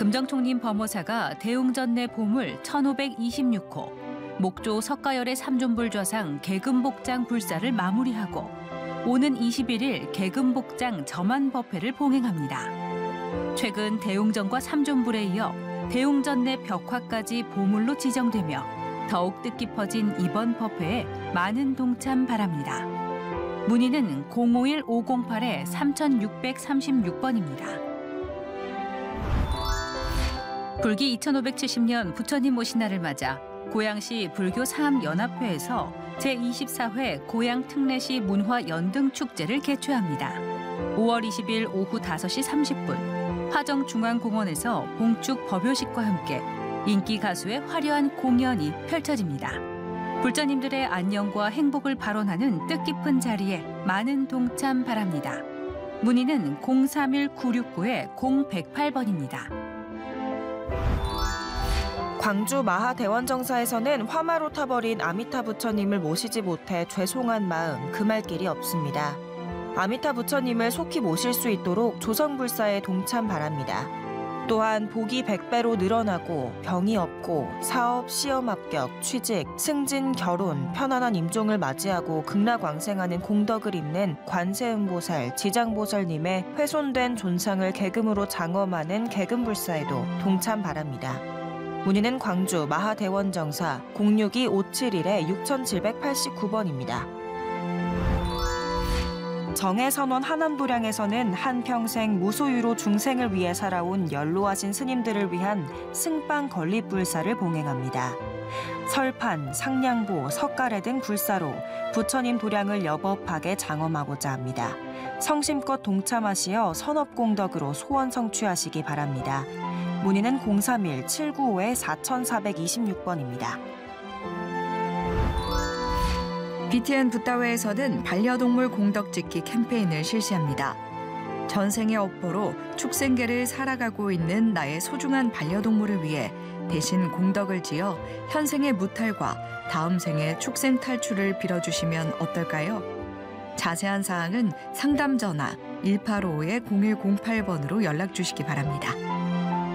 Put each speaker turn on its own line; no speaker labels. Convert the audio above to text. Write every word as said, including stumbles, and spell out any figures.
금정총림 범호사가 대웅전내 보물 천오백이십육 호, 목조 석가열의 삼존불좌상 계금복장 불사를 마무리하고 오는 이십일 일 계금복장 점안법회를 봉행합니다. 최근 대웅전과 삼존불에 이어 대웅전내 벽화까지 보물로 지정되며 더욱 뜻깊어진 이번 법회에 많은 동참 바랍니다. 문의는 공오일 오공팔 삼육삼육 번입니다. 불기 이천오백칠십 년 부처님 오신 날을 맞아 고양시 불교 사암연합회에서 제이십사 회 고양 특례시 문화 연등 축제를 개최합니다. 오월 이십일 오후 다섯 시 삼십 분 화정중앙공원에서 봉축 법요식과 함께 인기 가수의 화려한 공연이 펼쳐집니다. 불자님들의 안녕과 행복을 발언하는 뜻깊은 자리에 많은 동참 바랍니다. 문의는 공삼일 구육구 공백팔 번입니다.
광주 마하대원정사에서는 화마로 타버린 아미타 부처님을 모시지 못해 죄송한 마음 금할 길이 없습니다. 아미타 부처님을 속히 모실 수 있도록 조성불사에 동참 바랍니다. 또한 복이 백 배로 늘어나고 병이 없고 사업, 시험 합격, 취직, 승진, 결혼, 편안한 임종을 맞이하고 극락왕생하는 공덕을 잇는 관세음보살, 지장보살님의 훼손된 존상을 계금으로 장엄하는 계금불사에도 동참 바랍니다. 문의는 광주 마하대원정사 공육이 오칠일 육칠팔구 번입니다. 정해선원 하남도량에서는 한평생 무소유로 중생을 위해 살아온 연로하신 스님들을 위한 승빵 건립불사를 봉행합니다. 설판, 상냥보, 석가래 등 불사로 부처님 도량을 여법하게 장엄하고자 합니다. 성심껏 동참하시어 선업공덕으로 소원 성취하시기 바랍니다. 문의는 공삼일 칠구오 사사이육 번입니다.
비티엔 붓다웨에서는 반려동물 공덕 짓기 캠페인을 실시합니다. 전생의 업보로 축생계를 살아가고 있는 나의 소중한 반려동물을 위해 대신 공덕을 지어 현생의 무탈과 다음 생의 축생 탈출을 빌어주시면 어떨까요? 자세한 사항은 상담 전화 일팔오오 공일공팔 번으로 연락 주시기 바랍니다.